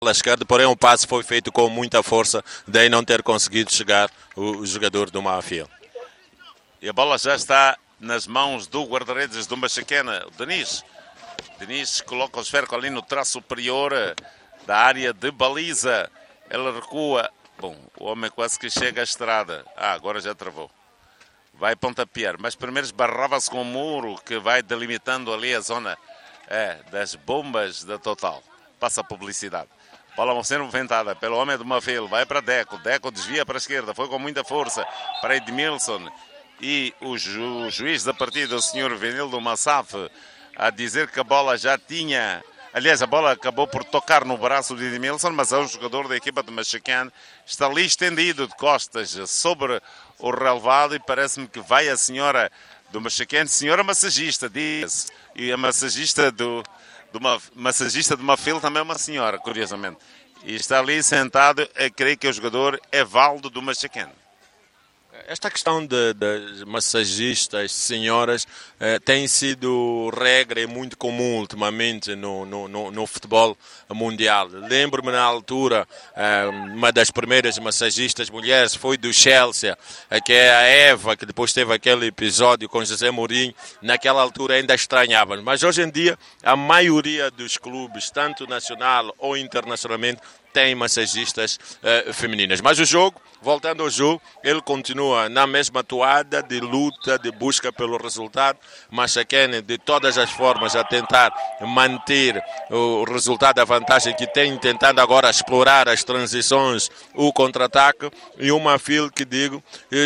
pela esquerda, porém o passe foi feito com muita força, daí não ter conseguido chegar o jogador do Mafia. E a bola já está nas mãos do guarda-redes do Machaquena, o Denis. Denis coloca o esférico ali no traço superior da área de baliza. Ele recua. Bom, o homem quase que chega à estrada. Agora já travou. Vai pontapear, mas primeiro esbarrava-se com o muro que vai delimitando ali a zona das bombas da Total. Passa a publicidade. Bola a ser movimentada pelo homem do Mafil. Vai para Deco. Deco desvia para a esquerda. Foi com muita força para Edmilson. E o juiz da partida, o senhor Venildo Massaf, a dizer que a bola já tinha... Aliás, a bola acabou por tocar no braço de Edmilson, mas é um jogador da equipa de Machacan. Está ali estendido de costas sobre o relevado e parece-me que vai a senhora do Machacan, senhora massagista, diz. E a massagista massagista de Mafil também é uma senhora, curiosamente. E está ali sentado, creio que o jogador Evaldo do Machacan. Esta questão das massagistas, senhoras, tem sido regra e muito comum ultimamente no futebol mundial. Lembro-me na altura, uma das primeiras massagistas mulheres foi do Chelsea, que é a Eva, que depois teve aquele episódio com José Mourinho. Naquela altura ainda estranhávamos, mas hoje em dia a maioria dos clubes, tanto nacional ou internacionalmente, tem massagistas femininas. Mas o jogo, voltando ao jogo, ele continua na mesma toada de luta, de busca pelo resultado. Machacan, de todas as formas, a tentar manter o resultado, a vantagem que tem, tentando agora explorar as transições, o contra-ataque. E o Mafil, que digo,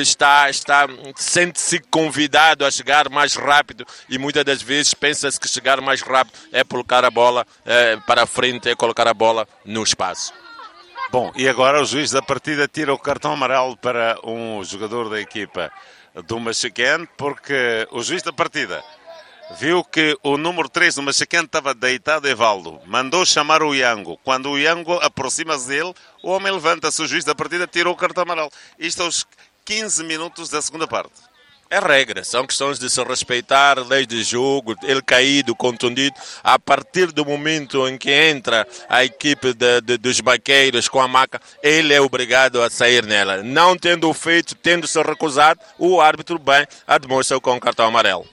sente-se convidado a chegar mais rápido e muitas das vezes pensa-se que chegar mais rápido é colocar a bola para a frente, é colocar a bola no espaço. Bom, e agora o juiz da partida tira o cartão amarelo para um jogador da equipa do Machacan, porque o juiz da partida viu que o número 3 do Machacan estava deitado, Evaldo. Mandou chamar o Iango. Quando o Iango aproxima-se dele, o homem levanta-se. O juiz da partida tirou o cartão amarelo. Isto aos 15 minutos da segunda parte. É regra, são questões de se respeitar, leis de jogo, ele caído, contundido. A partir do momento em que entra a equipe dos vaqueiros com a maca, ele é obrigado a sair nela. Não tendo o feito, tendo-se recusado, o árbitro bem a demonstra com o cartão amarelo.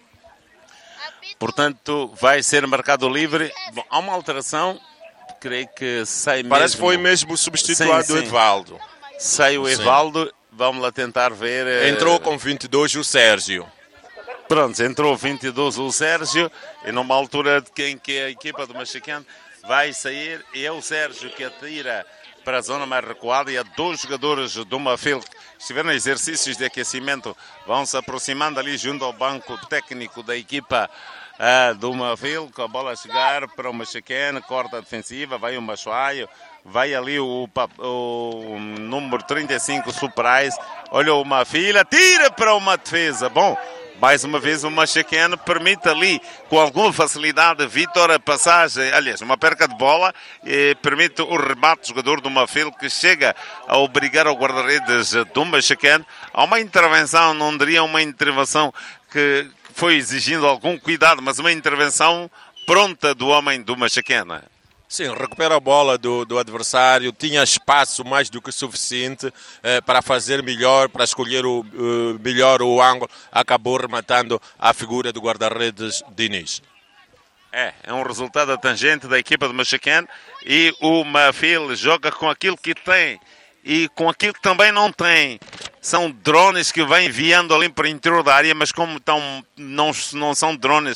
Portanto, vai ser marcado livre. Bom, há uma alteração, creio que sai mesmo... Parece que foi mesmo substituído o Evaldo. Sai o Evaldo. Vamos lá tentar ver. Entrou com 22 o Sérgio. Pronto, entrou 22 o Sérgio. E numa altura de quem que a equipa do Machacan vai sair. E é o Sérgio que atira para a zona mais recuada. E há dois jogadores do Mafil que estiveram em exercícios de aquecimento. Vão se aproximando ali junto ao banco técnico da equipa do Mafil. Com a bola a chegar para o Machacan. Corta a defensiva. Vai o Machuaio. Vai ali o número 35, Surprise. Olha uma fila, tira para uma defesa. Bom, mais uma vez o Machacan permite ali, com alguma facilidade, Vítor a passagem, aliás, uma perca de bola, e permite o remate do jogador do Mafil, que chega a obrigar o guarda-redes do Machacan. Há uma intervenção, não diria uma intervenção que foi exigindo algum cuidado, mas uma intervenção pronta do homem do Machacan. Sim, recupera a bola do adversário, tinha espaço mais do que suficiente para fazer melhor, para escolher melhor o ângulo, acabou rematando a figura do guarda-redes Diniz. É um resultado tangente da equipa do Machacan e o Mafil joga com aquilo que tem e com aquilo que também não tem. São drones que vêm enviando ali para o interior da área, mas como não são drones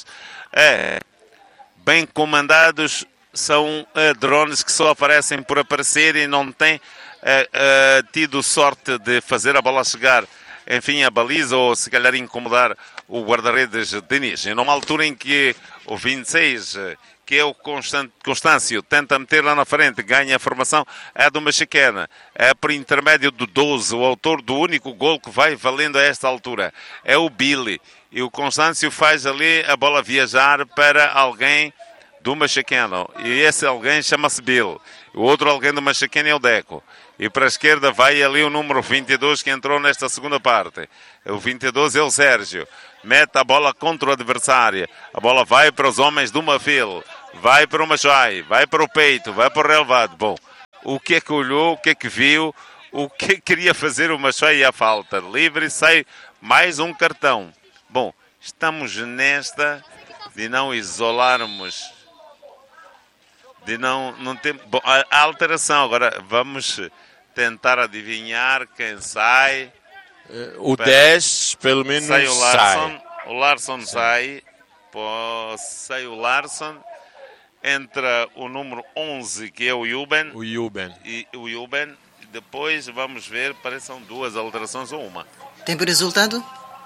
bem comandados, são drones que só aparecem por aparecer e não têm tido sorte de fazer a bola chegar, enfim, a baliza ou se calhar incomodar o guarda-redes Diniz. E numa altura em que o 26, que é o Constâncio, tenta meter lá na frente, ganha a formação, é do Machacan, é por intermédio do 12, o autor do único gol que vai valendo a esta altura, é o Billy. E o Constâncio faz ali a bola viajar para alguém do Machacan, e esse alguém chama-se Bill. O outro alguém do Machacan é o Deco. E para a esquerda vai ali o número 22 que entrou nesta segunda parte. O 22 é o Sérgio. Mete a bola contra o adversário. A bola vai para os homens do Mafil. Vai para o Machai. Vai para o peito. Vai para o relevado. Bom, o que é que olhou, o que é que viu, o que é que queria fazer o Machado e a falta. Livre, sai mais um cartão. Bom, estamos nesta de não isolarmos, de não ter... Bom, a alteração, agora vamos tentar adivinhar quem sai. O 10, pelo menos, sai o Larsson. sai. O Larsson sai. Sai o Larsson. Entra o número 11, que é o Juben. O Juben. Depois vamos ver, parece que são duas alterações ou uma. Tempo e resultado?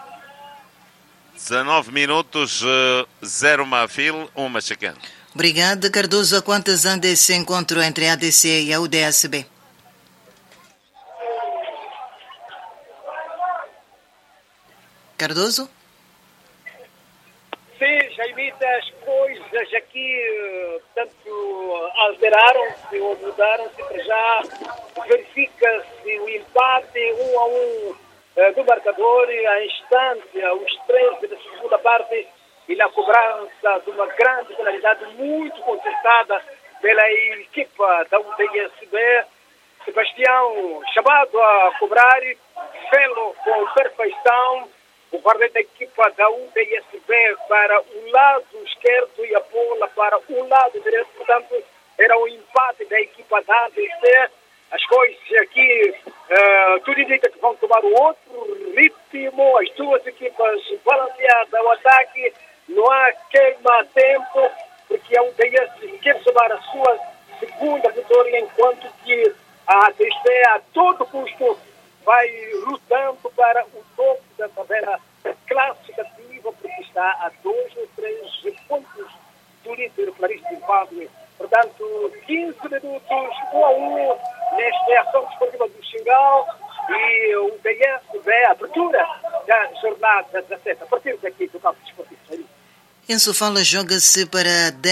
19 minutos, 0 Mafil, 1 Machacane. Obrigada, Cardoso. A quantas anda esse encontro entre a ADC e a UDSB? Cardoso? Sim, Jaimita, as coisas aqui tanto alteraram-se ou mudaram-se. Para já verifica-se o empate 1-1 do marcador a instante, aos 13 da segunda parte, e na cobrança de uma grande penalidade muito contestada pela equipa da UDSB. Sebastião, chamado a cobrar, fê-lo com perfeição. O guarda da equipa da UDSB para o lado esquerdo e a bola para o lado direito. Portanto, era o empate da equipa da ADC. As coisas aqui, tudo indica que vão tomar um outro ritmo. As duas equipas balanceadas ao ataque. Não há queima-tempo, porque a UDS quer somar a sua segunda vitória, enquanto que a ADC a todo custo vai lutando para o topo da tabela classificativa, porque está a 2 ou 3 pontos do líder Clarice Zimbábue. Portanto, 15 minutos, 1-1, nesta ação desportiva do Xingal, e o DSB, a abertura da jornada 17, a partir daqui do campo desportivo. Em Sofala joga-se para a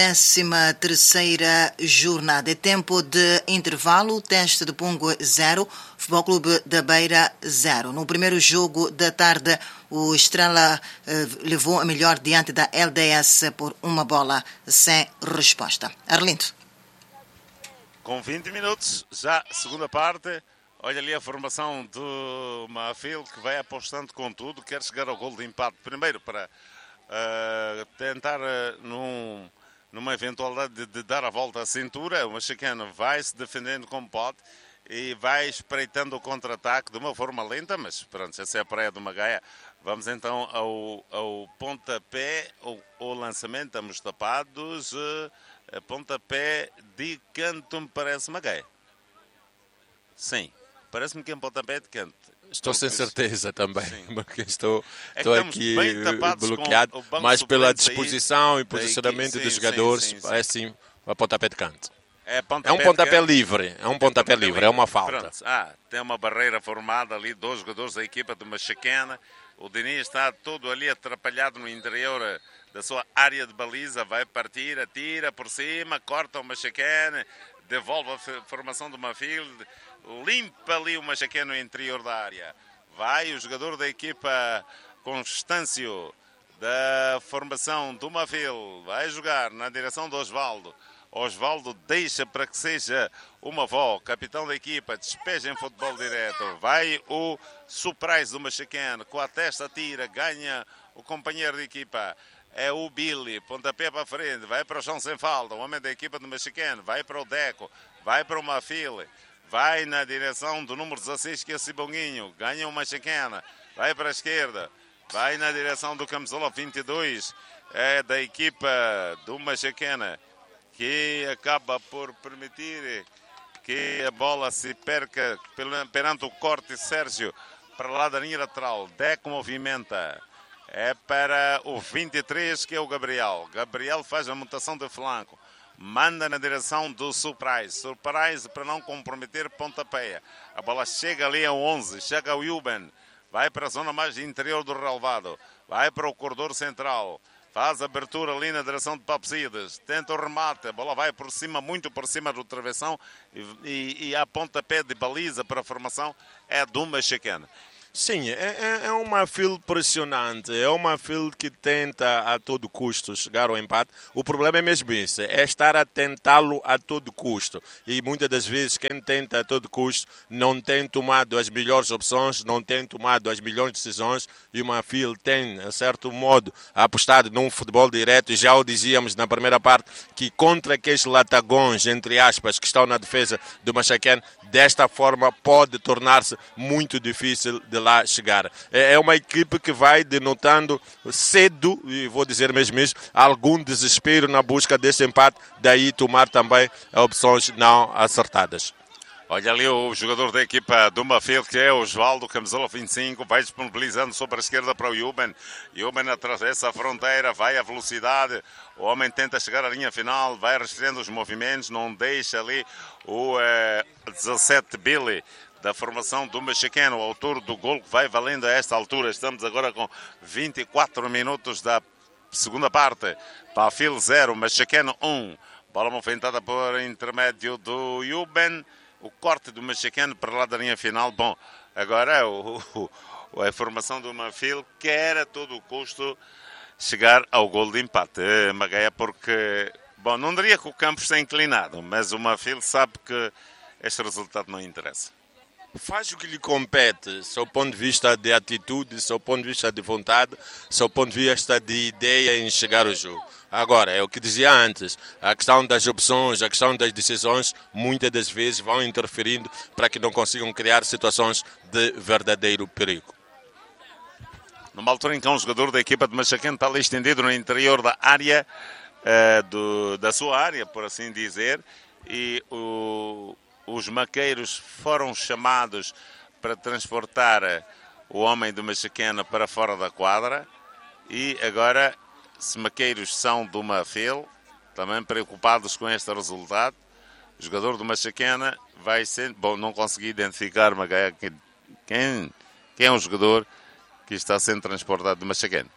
13ª jornada. É tempo de intervalo, Teste de Pungo 0, Futebol Clube da Beira 0. No primeiro jogo da tarde, o Estrela levou a melhor diante da LDS por uma bola sem resposta. Arlindo. Com 20 minutos, já segunda parte. Olha ali a formação do Mafil, que vai apostando com tudo, quer chegar ao gol de empate. Primeiro para tentar numa eventualidade de dar a volta à cintura. O mexicano vai se defendendo como pode e vai espreitando o contra-ataque de uma forma lenta, mas pronto, essa é a praia do Magaia. Vamos então ao pontapé, o lançamento, estamos tapados, pontapé de canto, me parece, Magaia. Sim, parece-me que é um pontapé de canto. Estou sem certeza também, porque estou aqui bloqueado, mas pela disposição e posicionamento dos jogadores, é assim, a pontapé de canto. É um pontapé livre, é uma falta. Tem uma barreira formada ali, 2 jogadores da equipa de Machacana. O Diniz está todo ali atrapalhado no interior da sua área de baliza, vai partir, atira por cima, corta o Machacana, devolve a formação do Mafil, limpa ali o Machacana no interior da área. Vai o jogador da equipa Constâncio, da formação do Mafil, vai jogar na direção do Osvaldo. Osvaldo deixa para que seja uma avó, capitão da equipa, despeja em futebol direto. Vai o surprise do Machacano, com a testa tira, ganha o companheiro de equipa. É o Billy, pontapé para a frente, vai para o chão sem falta, o homem da equipa do Machacano, vai para o Deco, vai para o Mafil, vai na direção do número 16, que é o Cibonguinho, ganha o Machacano, vai para a esquerda, vai na direção do camisola 22, é da equipa do Machacano, que acaba por permitir que a bola se perca perante o corte Sérgio para lá da linha lateral. Deco movimenta. É para o 23, que é o Gabriel. Gabriel faz a mutação de flanco. Manda na direção do Surprise. Surprise para não comprometer pontapé. A bola chega ali ao 11. Chega ao Juben. Vai para a zona mais interior do relvado. Vai para o corredor central. Faz a abertura ali na direção de Papsides. Tenta o remate. A bola vai por cima, muito por cima do travessão. E a pontapé de baliza para a formação é do Machacano. Sim, é uma fila impressionante, é uma fila que tenta a todo custo chegar ao empate. O problema é mesmo isso, é estar a tentá-lo a todo custo. E muitas das vezes quem tenta a todo custo não tem tomado as melhores opções, não tem tomado as melhores decisões, e uma fila tem, a certo modo, apostado num futebol direto. E já o dizíamos na primeira parte, que contra aqueles latagões, entre aspas, que estão na defesa do Machacane, desta forma pode tornar-se muito difícil de lá chegar. É uma equipe que vai denotando cedo, e vou dizer mesmo isso, algum desespero na busca desse empate, daí tomar também opções não acertadas. Olha ali o jogador da equipa do Mafil, que é o Osvaldo, camisola 25, vai disponibilizando sobre a esquerda para o Yuben. Yuben atravessa a fronteira, vai à velocidade, o homem tenta chegar à linha final, vai restringindo os movimentos, não deixa ali o 17 Billy da formação do Mexicano, o autor do gol que vai valendo a esta altura. Estamos agora com 24 minutos da segunda parte. Mafil 0, Mexicano 1. Bola movimentada por intermédio do Yuben. O corte do Mexicano para lá da linha final. Bom, agora a formação do Mafil quer a todo o custo chegar ao gol de empate. Magaia, porque, bom, não diria que o campo está inclinado, mas o Mafil sabe que este resultado não interessa. Faz o que lhe compete, do ponto de vista de atitude, do ponto de vista de vontade, do ponto de vista de ideia em chegar ao jogo. Agora, é o que dizia antes, a questão das opções, a questão das decisões, muitas das vezes vão interferindo para que não consigam criar situações de verdadeiro perigo. Numa altura em que um jogador da equipa de Machacane está ali estendido no interior da área, da sua área, por assim dizer, e os maqueiros foram chamados para transportar o homem do Machacane para fora da quadra, e agora, se maqueiros são do Mafil, também preocupados com este resultado, o jogador do Machacane vai ser... Bom, não consegui identificar, Magaia, quem é o jogador que está sendo transportado do Machacane.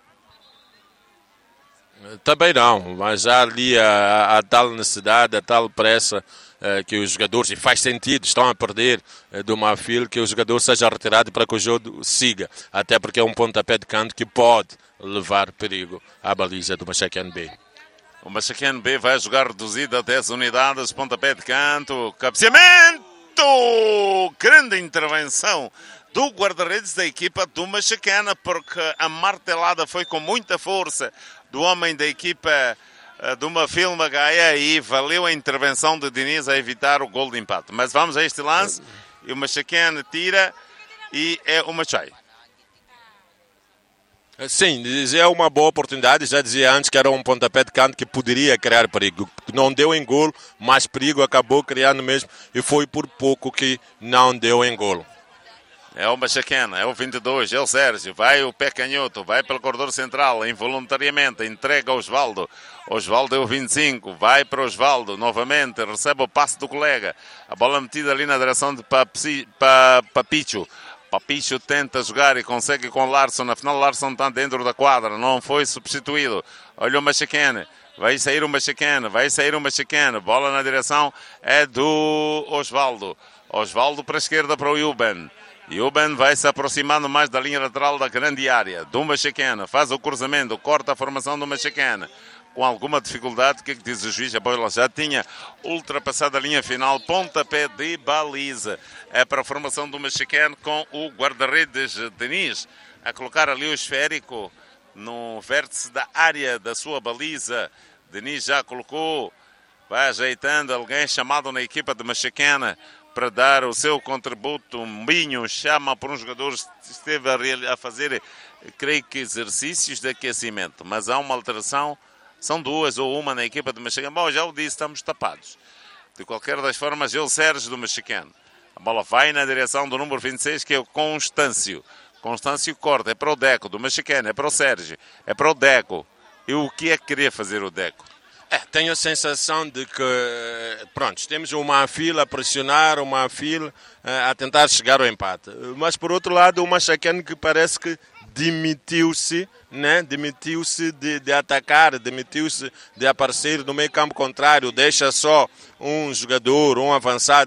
Também não, mas há ali a tal necessidade, a tal pressa que os jogadores, e faz sentido, estão a perder do Mafil, que o jogador seja retirado para que o jogo siga, até porque é um pontapé de canto que pode levar perigo à baliza do Machacane B. O Machacane B vai jogar reduzido a 10 unidades, pontapé de canto, cabeceamento! Grande intervenção do guarda-redes da equipa do Machacane, porque a martelada foi com muita força do homem da equipa do Mafil, Magaia, e valeu a intervenção de Diniz a evitar o gol de empate. Mas vamos a este lance, e o Machacane tira, e é o Machai. Sim, é uma boa oportunidade, já dizia antes que era um pontapé de canto que poderia criar perigo. Não deu em golo, mas perigo acabou criando mesmo, e foi por pouco que não deu em golo. É o Machacane, é o 22, é o Sérgio, vai o pé canhoto, vai pelo corredor central, involuntariamente, entrega ao Osvaldo. Osvaldo é o 25, vai para o Osvaldo, novamente, recebe o passe do colega. A bola metida ali na direção de Papicho. Papicho tenta jogar e consegue com Larson, afinal Larson está dentro da quadra, não foi substituído. Olha o Machacane, vai sair o Machacane, bola na direção é do Osvaldo. Osvaldo para a esquerda para o Yuben. Yuben vai se aproximando mais da linha lateral da grande área do Machacane, faz o cruzamento, corta a formação do Machacane com alguma dificuldade. O que é que diz o juiz? A bola já tinha ultrapassado a linha final, pontapé de baliza. É para a formação do Machacane, com o guarda-redes Diniz a colocar ali o esférico no vértice da área da sua baliza. Diniz já colocou, vai ajeitando alguém chamado na equipa de Machacane para dar o seu contributo. Mbinho chama por um jogador que esteve a fazer, creio que, exercícios de aquecimento, mas há uma alteração, são duas ou uma na equipa do Machacane. Bom, já o disse, estamos tapados. De qualquer das formas, é o Sérgio do Machacane. A bola vai na direção do número 26, que é o Constâncio. Constâncio corta, é para o Deco do Machacane, é para o Sérgio, é para o Deco. E o que é que queria fazer o Deco? Tenho a sensação de que, pronto, temos uma fila a pressionar, uma fila a tentar chegar ao empate. Mas, por outro lado, o Machacane que parece que demitiu-se, né? Demitiu-se de atacar, demitiu-se de aparecer no meio campo contrário, deixa só um jogador, um avançado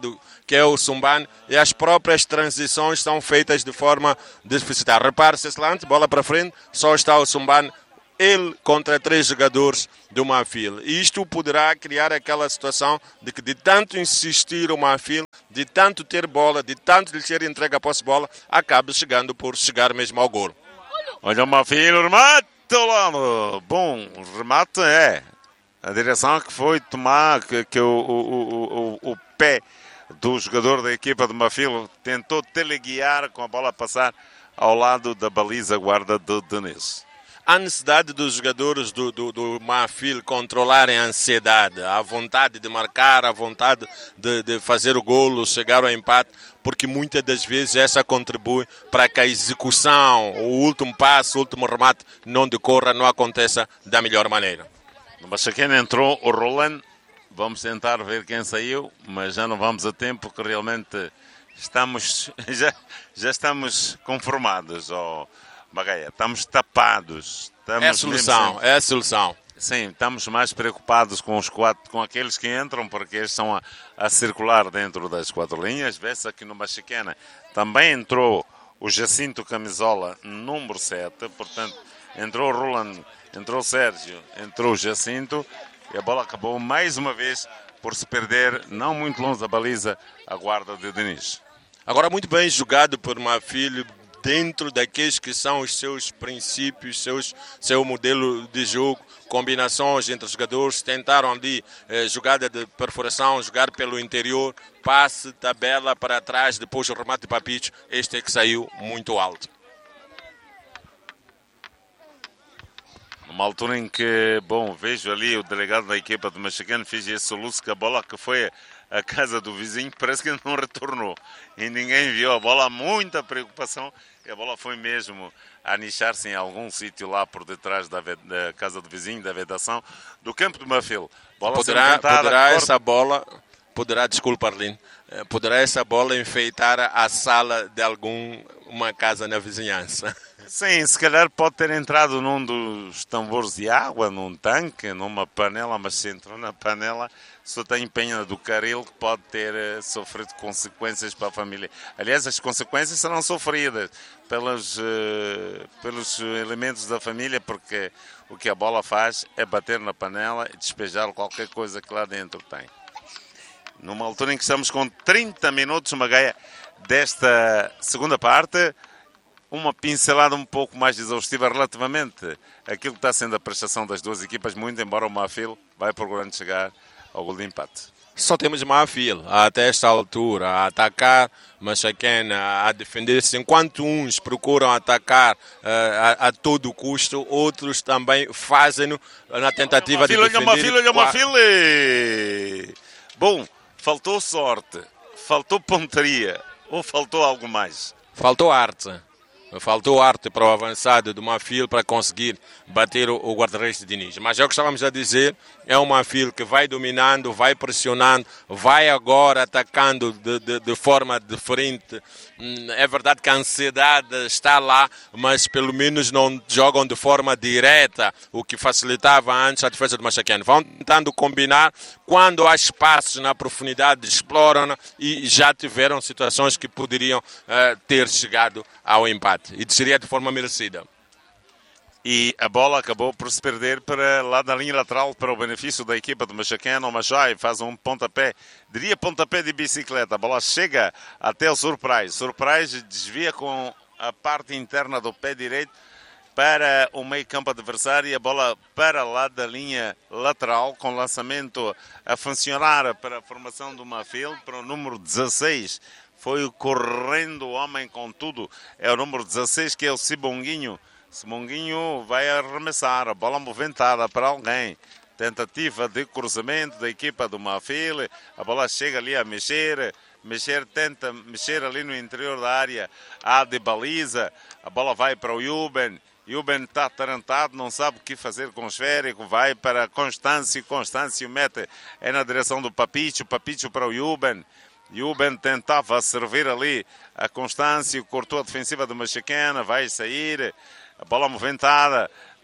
que é o Sumbane, e as próprias transições são feitas de forma deficitária. Repare-se esse lance, bola para frente, só está o Sumbane, ele contra 3 jogadores do Mafil. E isto poderá criar aquela situação de que, de tanto insistir o Mafil, de tanto ter bola, de tanto lhe ser entregue a posse de bola, acabe chegando por chegar mesmo ao gol. Olha o Mafil, remate lá. Bom, o remate é a direção que foi tomar, que o pé do jogador da equipa do Mafil tentou teleguiar com a bola a passar ao lado da baliza guarda do Denis. A necessidade dos jogadores do Mafil controlarem a ansiedade, a vontade de marcar, a vontade de fazer o golo, chegar ao empate, porque muitas das vezes essa contribui para que a execução, o último passo, o último remate não decorra, não aconteça da melhor maneira. No Machaquena entrou o Roland, vamos tentar ver quem saiu, mas já não vamos a tempo, que realmente já estamos conformados, Magaia, estamos tapados. É a solução. Sim, estamos mais preocupados com os 4, com aqueles que entram, porque eles estão a circular dentro das 4 linhas. Vê-se aqui no Machaquena também entrou o Jacinto Camisola, número 7, portanto, entrou o Roland, entrou o Sérgio, entrou o Jacinto, e a bola acabou mais uma vez por se perder, não muito longe da baliza, a guarda de Denis. Agora, muito bem jogado por Mafil, dentro daqueles que são os seus princípios, seu modelo de jogo, combinações entre os jogadores, tentaram ali jogada de perfuração, jogar pelo interior, passe, tabela para trás, depois o remate de Papicho, este é que saiu muito alto. Numa altura em que, vejo ali o delegado da equipa do Machaquena, fez esse soluço que a bola que foi a casa do vizinho, parece que não retornou. E ninguém viu a bola, muita preocupação. E a bola foi mesmo a anichar-se em algum sítio lá por detrás da casa do vizinho, da vedação, do campo do Mafil. Desculpa, Arlindo, poderá essa bola enfeitar a sala de uma casa na vizinhança. Sim, se calhar pode ter entrado num dos tambores de água, num tanque, numa panela, mas se entrou na panela, só tem pena do caril que pode ter sofrido consequências para a família. Aliás, as consequências serão sofridas pelos elementos da família, porque o que a bola faz é bater na panela e despejar qualquer coisa que lá dentro tem. Numa altura em que estamos com 30 minutos, Magaia, desta segunda parte, uma pincelada um pouco mais exaustiva relativamente àquilo que está sendo a prestação das duas equipas, muito embora o Mafil vai procurando chegar ao gol de empate. Só temos Mafil até esta altura a atacar Machaquena, a defender-se, enquanto uns procuram atacar a todo custo, outros também fazem-no na tentativa de defender. Olha o Mafil! Bom, faltou sorte, faltou pontaria ou faltou algo mais? Faltou arte para o avançado do Mafil para conseguir bater o guarda-redes de Diniz. Mas é o que estávamos a dizer, é um Mafil que vai dominando, vai pressionando, vai agora atacando de forma diferente. É verdade que a ansiedade está lá, mas pelo menos não jogam de forma direta, o que facilitava antes a defesa do Machaquena. Vão tentando combinar, quando há espaços na profundidade, exploram e já tiveram situações que poderiam ter chegado ao empate. E seria de forma merecida. E a bola acabou por se perder para lá da linha lateral, para o benefício da equipa do Machaquena. O Machai faz um pontapé, diria pontapé de bicicleta. A bola chega até o Surprise. Surprise desvia com a parte interna do pé direito para o meio campo adversário. E a bola para lá da linha lateral, com lançamento a funcionar para a formação do Mafil, para o número 16. Foi correndo o homem com tudo. É o número 16, que é o Sibonguinho. Simonguinho vai arremessar, a bola movimentada para alguém. Tentativa de cruzamento da equipa do Mafil. A bola chega ali a mexer, tenta mexer ali no interior da área. Há de baliza, a bola vai para o Yuben. Yuben está atarantado, não sabe o que fazer com o esférico. Vai para Constâncio, Constâncio mete na direção do Papicho para o Yuben. Yuben tentava servir ali a Constâncio, cortou a defensiva do Machaquena, vai sair. A bola movimentada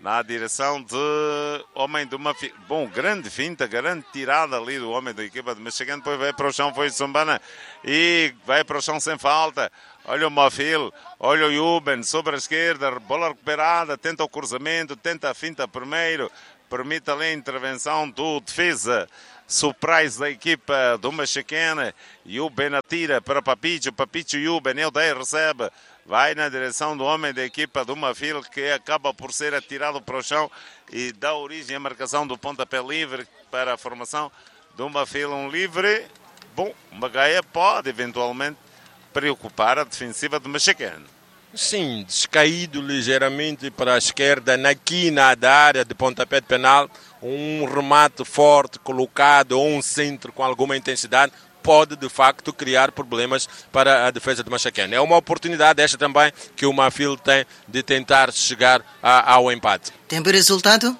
na direção de homem de uma... Bom, grande finta, grande tirada ali do homem da equipa de Michigan. Depois vai para o chão, foi Sumbana. E vai para o chão sem falta. Olha o Mafil, olha o Yuben sobre a esquerda. Bola recuperada, tenta o cruzamento, tenta a finta primeiro. Permite ali a intervenção do defesa. Surprise da equipa do Michigan. Yuben atira para Papicho. Papicho, Yuben, ele daí recebe. Vai na direção do homem da equipa do Mafil, que acaba por ser atirado para o chão e dá origem à marcação do pontapé livre para a formação do Mafil. Um livre, bom, Magaia pode eventualmente preocupar a defensiva do Michigan. Sim, descaído ligeiramente para a esquerda, na quina da área de pontapé de penal, um remate forte colocado ou um centro com alguma intensidade pode, de facto, criar problemas para a defesa de Michigan. É uma oportunidade esta também que o Mafil tem de tentar chegar ao empate. Tempo e resultado?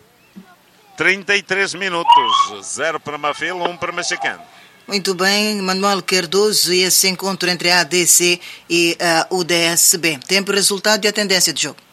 33 minutos, 0 para Mafil, 1 para Michigan. Muito bem, Manuel Cardoso, e esse encontro entre a ADC e o DSB. Tempo e resultado e a tendência de jogo?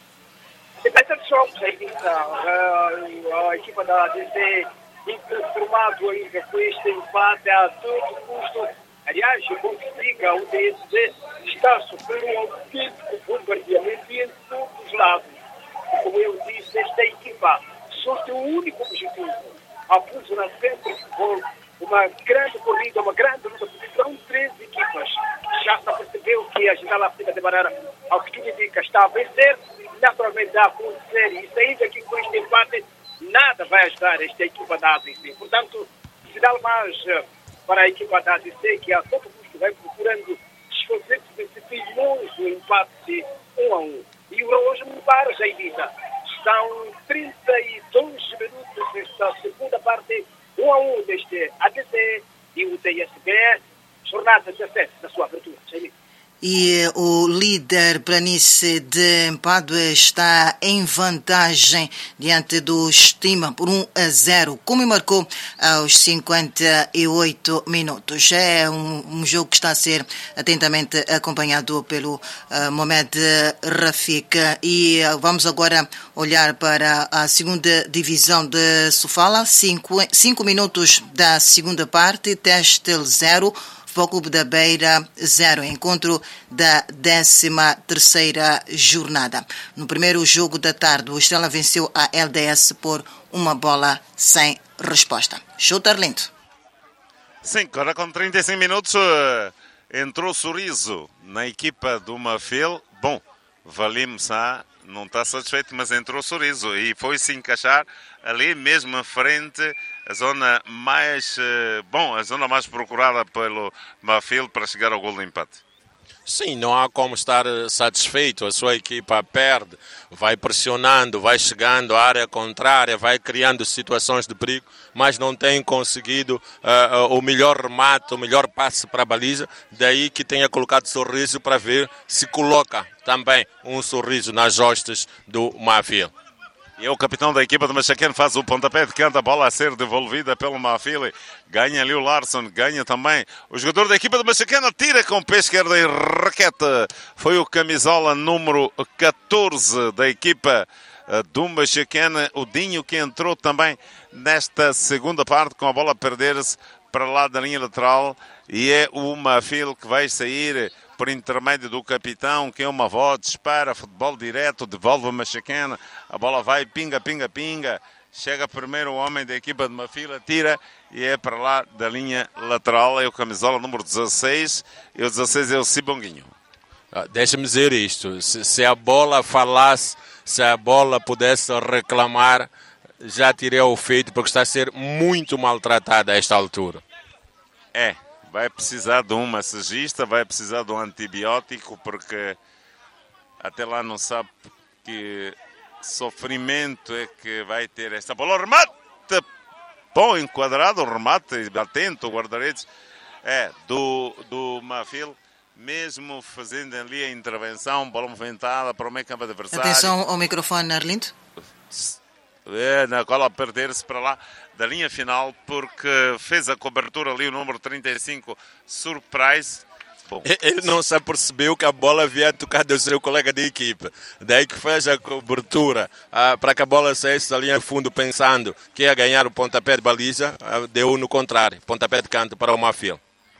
A equipa da ADC inconformado ainda com este empate a todo custo. Aliás, como se diga, o DSB está a sofrer um autêntico bombardeamento em todos os lados. Como eu disse, esta equipa só tem um único objetivo: apunta sempre futebol, uma grande corrida, uma grande luta, porque são 13 equipas. Já se percebeu que a Ginala África de Banana, ao que tudo indica, está a vencer, naturalmente a acontecer, e saindo aqui com este empate, nada vai ajudar esta equipa da ADC. Portanto, sinal mais para a equipa da ADC, que a todo custo vai procurando desfazer-se desse famoso empate de 1-1. E o relógio não para, Jairita. São 32 minutos desta segunda parte, 1-1 deste ADC e o DSB, jornada 17 da sua abertura. Jairita. E o líder Planície de Empadue está em vantagem diante do Estima por 1-0, como marcou aos 58 minutos. É um jogo que está a ser atentamente acompanhado pelo Mohamed Rafik. E vamos agora olhar para a segunda divisão de Sofala. 5 minutos da segunda parte, Testel 0. Futebol Clube da Beira 0, encontro da 13ª jornada. No primeiro jogo da tarde, o Estrela venceu a LDS por 1-bola sem resposta. Chuta, Arlindo. Sim, agora com 35 minutos entrou Sorriso na equipa do Mafil. Bom, Valim Sá não está satisfeito, mas entrou Sorriso e foi se encaixar ali mesmo à frente, a zona mais procurada pelo Mafil para chegar ao gol de empate. Sim, não há como estar satisfeito. A sua equipa perde, vai pressionando, vai chegando à área contrária, vai criando situações de perigo, mas não tem conseguido o melhor remate, o melhor passe para a baliza. Daí que tenha colocado Sorriso para ver se coloca também um sorriso nas hostes do Mafil. E o capitão da equipa do Michigan faz o pontapé de canto, a bola a ser devolvida pelo Mafil. Ganha ali o Larson, ganha também o jogador da equipa do Michigan, tira com o pé esquerdo e raquete. Foi o camisola número 14 da equipa do Michigan, o Dinho, que entrou também nesta segunda parte com a bola a perder-se para lá da linha lateral. E é o Mafil que vai sair por intermédio do capitão, que é uma voz, dispara, futebol direto, devolve o Michigan, a bola vai, pinga, chega primeiro o homem da equipa de Mafil, tira e é para lá da linha lateral, é o camisola número 16, e o 16 é o Sibonguinho. Deixa-me dizer isto, se a bola falasse, se a bola pudesse reclamar, já teria o feito, porque está a ser muito maltratada a esta altura. Vai precisar de um massagista, vai precisar de um antibiótico, porque até lá não sabe que sofrimento é que vai ter esta bola. Remate! Bom, enquadrado, remate, atento, guarda-redes do Mafil, mesmo fazendo ali a intervenção, bola movimentada para o meio campo adversário. Atenção ao microfone, Arlindo. Na cola a perder-se para lá da linha final, porque fez a cobertura ali o número 35, Surprise, Bom, Ele não se apercebeu que a bola havia tocado do seu colega de equipe. Daí que fez a cobertura para que a bola saísse da linha de fundo pensando que ia ganhar o pontapé de baliza. Deu no contrário. Pontapé de canto para o Mafil.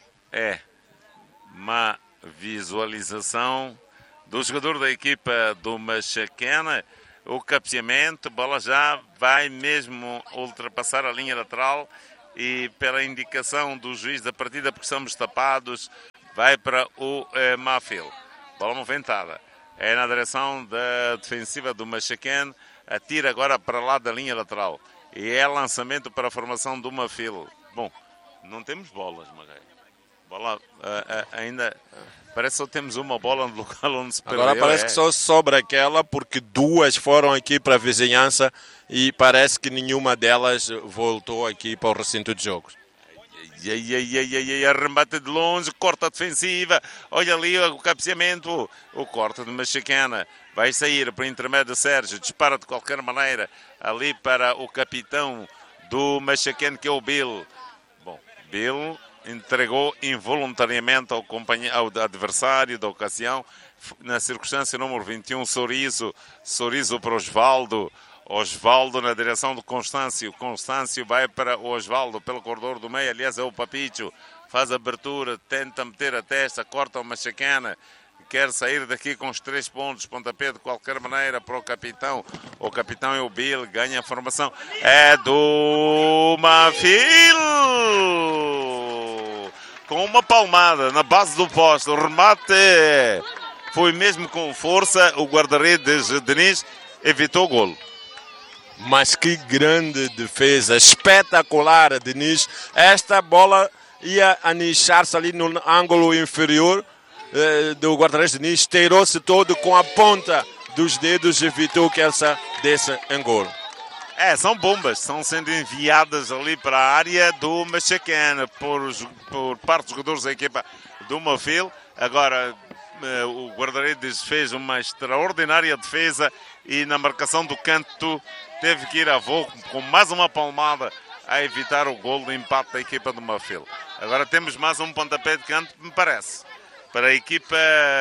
Má visualização do jogador da equipa do Machacana. O cabeceamento, a bola já vai mesmo ultrapassar a linha lateral e pela indicação do juiz da partida, porque estamos tapados, vai para o Mafil. Bola movimentada. É na direção da defensiva do Machacana. Atira agora para lá da linha lateral. E é lançamento para a formação do Mafil. Bom, não temos bolas, Magaio. Bola ainda... Parece que só temos uma bola no local onde se perdeu. Agora parece que só sobra aquela, porque duas foram aqui para a vizinhança e parece que nenhuma delas voltou aqui para o recinto de jogos. Arremate de longe, corta a defensiva. Olha ali o cabeceamento. O corte de Machacana. Vai sair para o intermédio de Sérgio. Dispara de qualquer maneira ali para o capitão do Machacana, que é o Bill. Bom, Bill entregou involuntariamente ao adversário da ocasião, na circunstância número 21, Sorriso para Osvaldo na direção do Constâncio vai para o Osvaldo pelo corredor do meio, aliás é o Papicho, faz a abertura, tenta meter a testa, corta o Machacana, quer sair daqui com os 3 pontos, pontapé de qualquer maneira para o capitão é o Bill, ganha a formação, é do Mafil, com uma palmada na base do poste, o remate foi mesmo com força, o guarda-redes Denis evitou o golo. Mas que grande defesa, espetacular, Denis. Esta bola ia anichar-se ali no ângulo inferior do guarda-redes Denis, esteirou-se todo com a ponta dos dedos e evitou que essa desse em golo. São bombas, estão sendo enviadas ali para a área do Machacana por parte dos jogadores da equipa do Mafil. Agora o guarda-redes fez uma extraordinária defesa e na marcação do canto teve que ir a voo com mais uma palmada a evitar o golo de empate da equipa do Mafil. Agora temos mais um pontapé de canto, me parece, para a equipa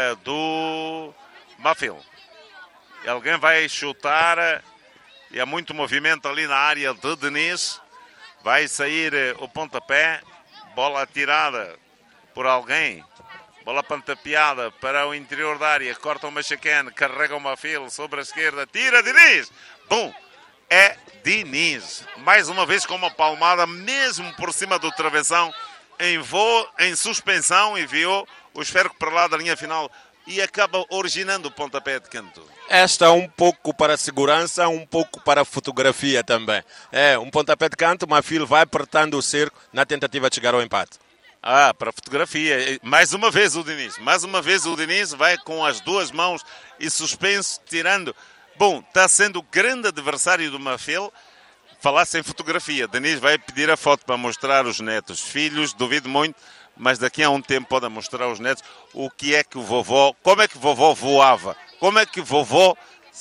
do Mafil. Alguém vai chutar... E há muito movimento ali na área de Denis. Vai sair o pontapé. Bola atirada por alguém. Bola pantapeada para o interior da área. Corta o Machacana. Carrega o Mafil sobre a esquerda. Tira Denis. Bom, é Denis. Mais uma vez com uma palmada mesmo por cima do travessão. Em voo, em suspensão. Enviou o esférico para lá da linha final. E acaba originando o pontapé de canto. Esta um pouco para a segurança, um pouco para a fotografia também. É um pontapé de canto, Mafil vai apertando o cerco na tentativa de chegar ao empate. Para a fotografia. Mais uma vez o Denis vai com as duas mãos e suspenso, tirando. Bom, está sendo o grande adversário do Mafil. Falasse em fotografia. Denis vai pedir a foto para mostrar os netos. Filhos, duvido muito. Mas daqui a um tempo pode mostrar aos netos o que é que o vovô, como é que o vovô voava, como é que o vovô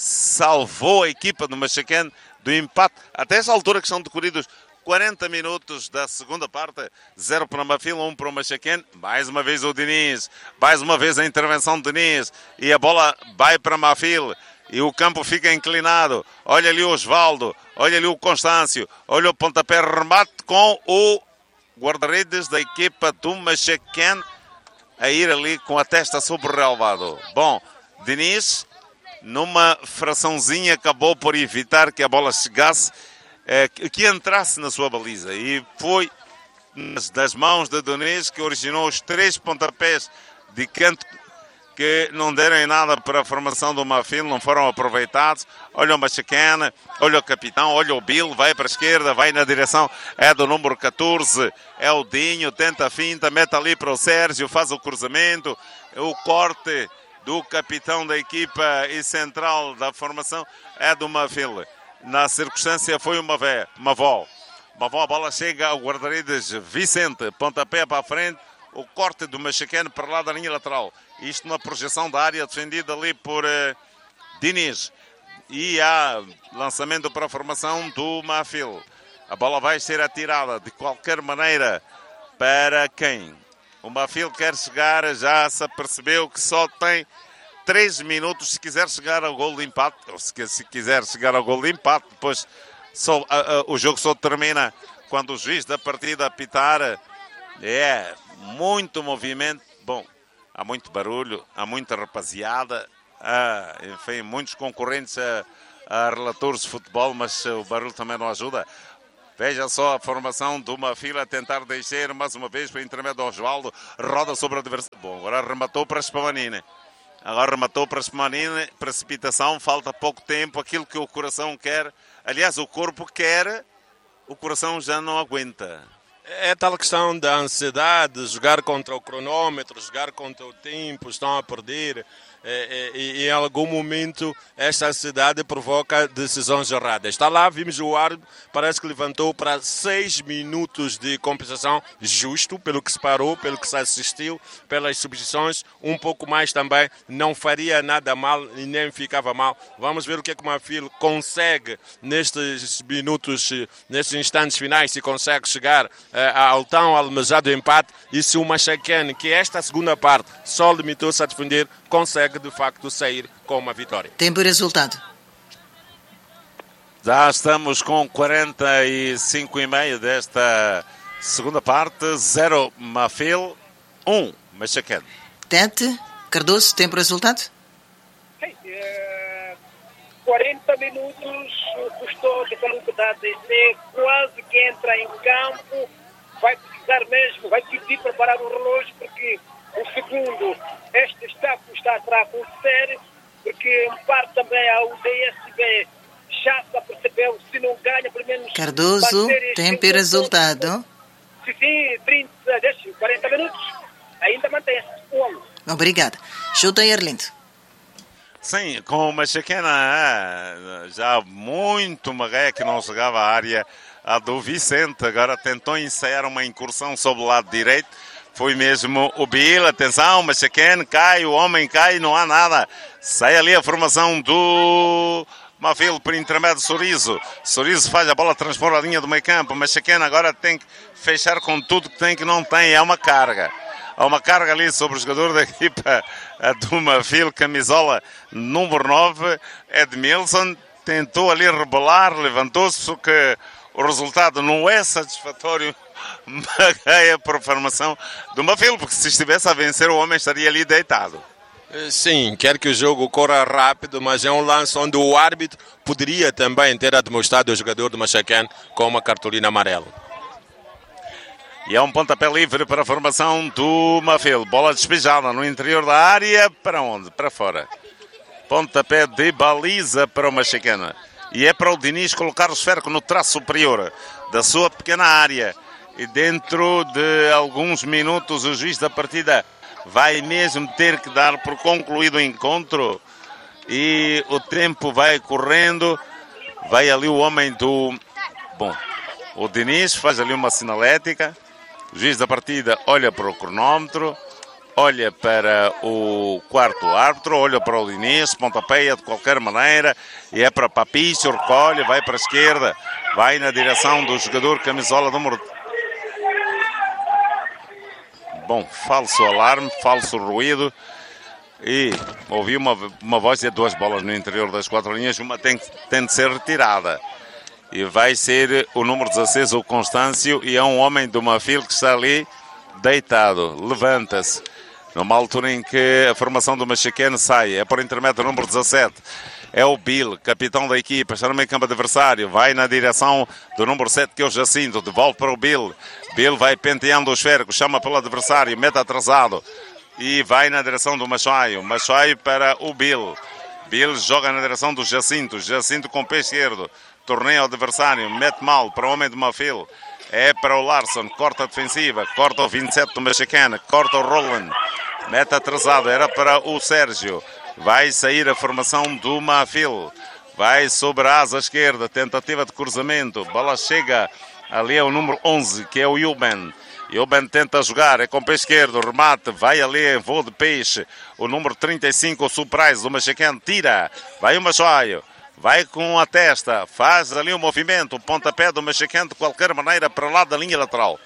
salvou a equipa do Machacana do empate. Até essa altura que são decorridos 40 minutos da segunda parte, 0 para o Mafil, 1 para o Machacana. Mais uma vez o Denis, mais uma vez a intervenção de Denis e a bola vai para o Mafil. E o campo fica inclinado. Olha ali o Osvaldo, olha ali o Constâncio, olha o pontapé, remate com o guarda-redes da equipa do Machacana a ir ali com a testa sobre o relvado. Bom, Denis, numa fraçãozinha, acabou por evitar que a bola chegasse, que entrasse na sua baliza. E foi das mãos de Denis que originou os 3 pontapés de canto que não deram em nada para a formação do Mafil, não foram aproveitados. Olha o Machacana, olha o capitão, olha o Bill, vai para a esquerda, vai na direção, é do número 14, é o Dinho, tenta a finta, mete ali para o Sérgio, faz o cruzamento, o corte do capitão da equipa e central da formação é do Mafil. Na circunstância foi uma avó. A bola chega ao guarda-redes Vicente, pontapé para a frente, o corte do Machacana para lá da linha lateral. Isto na projeção da área defendida ali por Denis. E há lançamento para a formação do Mafil. A bola vai ser atirada de qualquer maneira para quem? O Mafil quer chegar, já se apercebeu que só tem 3 minutos se quiser chegar ao gol de empate. Ou se quiser chegar ao gol de empate, depois o jogo só termina quando o juiz da partida apitar. É muito movimento. Bom, há muito barulho, há muita rapaziada. Enfim, muitos concorrentes a relatores de futebol, mas o barulho também não ajuda. Veja só a formação de uma fila a tentar descer mais uma vez para o intermédio do Osvaldo. Roda sobre o adversário. Bom, agora rematou para Spamanini. Precipitação, falta pouco tempo. Aquilo que o coração quer, aliás, o corpo quer, o coração já não aguenta. É tal questão da ansiedade, jogar contra o cronômetro, jogar contra o tempo, estão a perder. E em algum momento esta ansiedade provoca decisões erradas. Está lá, vimos o árbitro, parece que levantou para 6 minutos de compensação, justo, pelo que se parou, pelo que se assistiu, pelas substituições, um pouco mais também, não faria nada mal e nem ficava mal. Vamos ver o que é que o Mafil consegue nestes minutos, nestes instantes finais, se consegue chegar ao tão almejado empate, e se o Machaquen, que esta segunda parte só limitou-se a defender, consegue de facto sair com uma vitória. Tempo e resultado. Já estamos com 45,5 desta segunda parte. 0 Mafil, 1 Machaquen. Tete, Cardoso, tempo e resultado? 40 minutos, custou de da DC, quase que entra em campo, vai precisar mesmo, vai pedir para parar o relógio, porque o segundo, este está a acontecer, porque em parte também a UDSB já se apercebeu, se não ganha, pelo menos... Cardoso, tempo e resultado? Sim, 40 minutos, ainda mantém-se 1-1. Obrigada. Chuta aí, Arlindo. Sim, com o Machaquen já muito magué que não chegava à área, a do Vicente, agora tentou ensaiar uma incursão sobre o lado direito. Foi mesmo o Bill, atenção, Machaquen cai, o homem cai, não há nada. Sai ali a formação do Mafil por intermédio de Sorriso. Sorriso faz a bola, transpor a linha do meio campo. Machaquen agora tem que fechar com tudo que tem que não tem. É uma carga. Há uma carga ali sobre o jogador da equipa do Mafil, camisola número 9, Edmilson. Tentou ali rebolar, levantou-se, só que o resultado não é satisfatório. Magaia por formação do Mafil, porque se estivesse a vencer o homem estaria ali deitado. Sim, quer que o jogo corra rápido, mas é um lance onde o árbitro poderia também ter admoestado o jogador do Machaquen com uma cartolina amarela. E é um pontapé livre para a formação do Mafil. Bola despejada no interior da área. Para onde? Para fora. Pontapé de baliza para o Machaquen. E é para o Diniz colocar o esférico no traço superior da sua pequena área. E dentro de alguns minutos o juiz da partida vai mesmo ter que dar por concluído o encontro. E o tempo vai correndo. Vai ali o homem do... Bom, o Diniz faz ali uma sinalética. O juiz da partida olha para o cronómetro, olha para o quarto árbitro, olha para o Diniz, pontapeia de qualquer maneira, e é para Papício, recolhe, vai para a esquerda, vai na direção do jogador camisola número... Bom, falso alarme, falso ruído, e ouvi uma voz de 2 bolas no interior das 4 linhas, uma tem de ser retirada. E vai ser o número 16, o Constâncio, e é um homem do Mafil que está ali deitado, levanta-se. Numa altura em que a formação do Machaquen sai, é por intermédio do número 17. É o Bill, capitão da equipa, está no meio campo adversário, vai na direção do número 7, que é o Jacinto, devolve para o Bill. Bill vai penteando o esférico, chama pelo adversário, mete atrasado, e vai na direção do Machoaio. Machoaio para o Bill. Bill joga na direção do Jacinto, Jacinto com o pé esquerdo. Torneia ao adversário, mete mal para o homem do Mafil, é para o Larson, corta a defensiva, corta o 27 do Machaquen, corta o Roland, mete atrasado, era para o Sérgio, vai sair a formação do Mafil, vai sobre a asa esquerda, tentativa de cruzamento, bola chega ali ao número 11, que é o Yuben. Yuben tenta jogar, é com o pé esquerdo, remate, vai ali em voo de peixe, o número 35, o Surprise do Machaquen, tira, vai o Machoaio. Vai com a testa, faz ali o movimento, o pontapé do Machaquen de qualquer maneira para lá da linha lateral.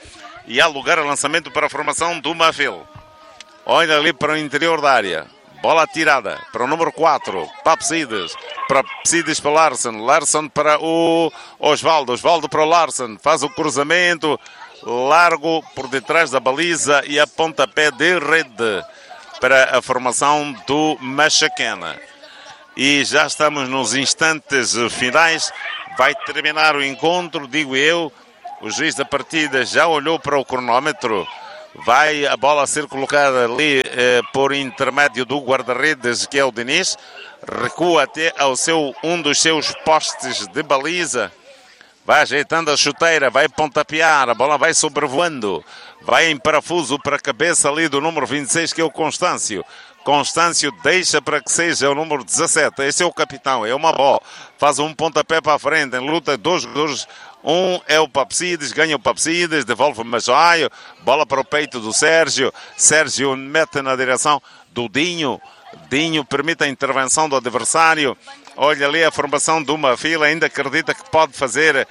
e há lugar a lançamento para a formação do Mafil. Olha ali para o interior da área. Bola tirada para o número 4, Papsides. Papsides para Larsson. Larsson para o Osvaldo. Osvaldo para o Larsson. Faz o cruzamento largo por detrás da baliza e a pontapé de rede para a formação do Machacana. E já estamos nos instantes finais. Vai terminar o encontro, digo eu. O juiz da partida já olhou para o cronómetro. Vai a bola ser colocada ali por intermédio do guarda-redes, que é o Diniz. Recua até ao um dos seus postes de baliza. Vai ajeitando a chuteira, vai pontapear, a bola vai sobrevoando. Vai em parafuso para a cabeça ali do número 26, que é o Constâncio. Constâncio deixa para que seja o número 17. Esse é o capitão, é uma bola. Faz um pontapé para a frente, em luta, 2 jogadores. Um é o Papsides, ganha o Papsides, devolve o Machaio, bola para o peito do Sérgio. Sérgio mete na direção do Dinho. Dinho permite a intervenção do adversário. Olha ali a formação de uma fila, ainda acredita que pode fazer,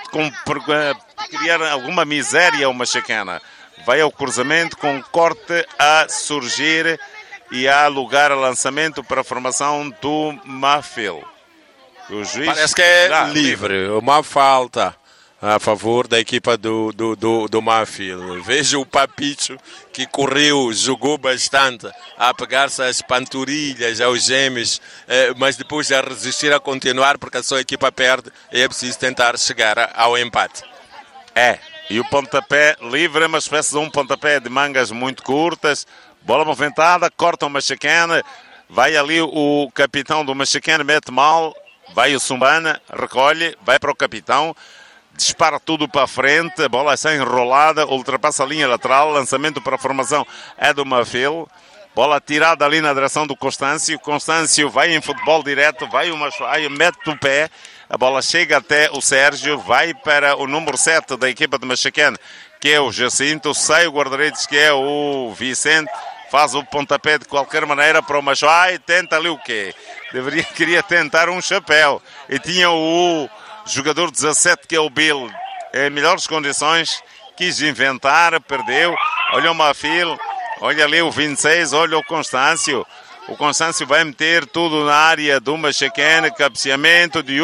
criar alguma miséria uma Machacana. Vai ao cruzamento com um corte a surgir e há lugar a lançamento para a formação do Mafil. O juiz parece que é livre, uma falta a favor da equipa do Mafil. Veja o Papicho que correu, jogou bastante a pegar-se às panturrilhas, aos gêmeos, mas depois a resistir a continuar porque a sua equipa perde e é preciso tentar chegar ao empate. E o pontapé livre é uma espécie de um pontapé de mangas muito curtas, bola movimentada, corta o Machacana, vai ali o capitão do Machacana, mete mal, vai o Sumbana, recolhe, vai para o capitão, dispara tudo para a frente, a bola está enrolada, ultrapassa a linha lateral, lançamento para a formação é do Mafil, bola tirada ali na direção do Constâncio. Constâncio vai em futebol direto, vai o Machaio, mete o pé, a bola chega até o Sérgio, vai para o número 7 da equipa de Machacana, que é o Jacinto, sai o guarda-redes, que é o Vicente, faz o pontapé de qualquer maneira para o Machaio, tenta ali o quê? Queria tentar um chapéu, e tinha o jogador 17, que é o Bill, em melhores condições, quis inventar, perdeu. Olha o Mafil, olha ali o 26, olha o Constâncio. O Constâncio vai meter tudo na área do Machacana, cabeceamento de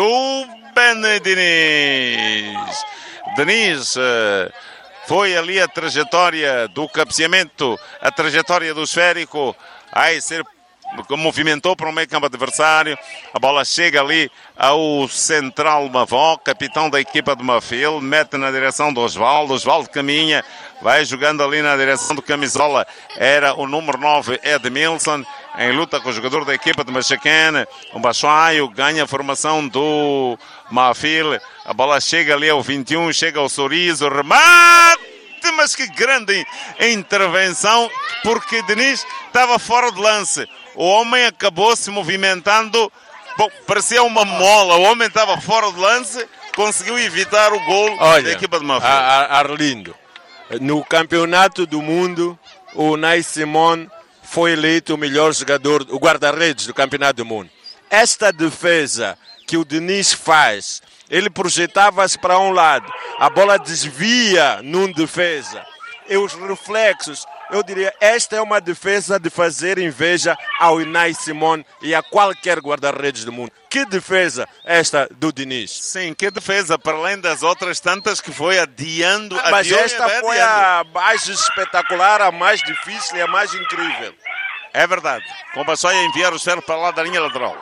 Diniz. Diniz, foi ali a trajetória do cabeceamento, a trajetória do esférico, aí ser movimentou para o meio campo adversário, a bola chega ali ao central Mavó, capitão da equipa de Mafil, mete na direção do Osvaldo, Osvaldo caminha, vai jogando ali na direção do camisola, era o número 9 Edmilson, em luta com o jogador da equipa de Machacana, o Baixaio ganha a formação do Mafil, a bola chega ali ao 21, chega ao Sorriso, remate, mas que grande intervenção, porque Diniz estava fora de lance. O homem acabou se movimentando, parecia uma mola, o homem estava fora de lance, conseguiu evitar o gol da equipa de Mafil. Arlindo, no campeonato do mundo, o Nai Simon foi eleito o melhor jogador, o guarda-redes do campeonato do mundo. Esta defesa que o Diniz faz, ele projetava-se para um lado, a bola desvia num defesa, e os reflexos, eu diria, esta é uma defesa de fazer inveja ao Unai Simon e a qualquer guarda-redes do mundo. Que defesa esta do Diniz? Sim, que defesa, para além das outras tantas que foi adiando. Mas esta foi a mais espetacular, a mais difícil e a mais incrível. É verdade, com o Baixaia enviar o Sérgio para lá da linha lateral.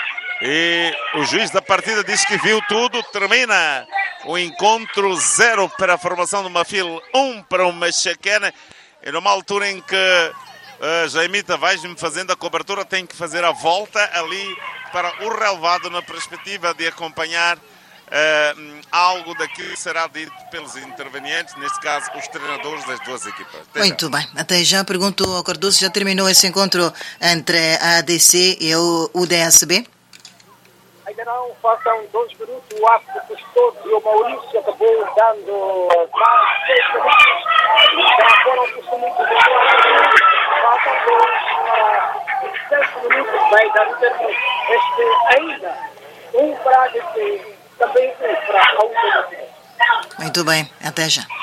E o juiz da partida disse que viu tudo, termina o encontro, 0 para a formação do Mafil, 1 para o Machacana. E numa altura em que Jaimita vai-me fazendo a cobertura, tem que fazer a volta ali para o relevado na perspectiva de acompanhar algo daquilo que será dito pelos intervenientes, neste caso os treinadores das duas equipas. Muito bem, até já pergunto ao Cardoso, já terminou esse encontro entre a ADC e o UDSB? Ainda não, faltam 2 minutos, o árbitro custou e o Maurício acabou dando mais 6 minutos, já foram muito bem, faltam 6 minutos, vai dar o termo, ainda, 1 para a ADC, também 1 para a UDSB. Muito bem, até já.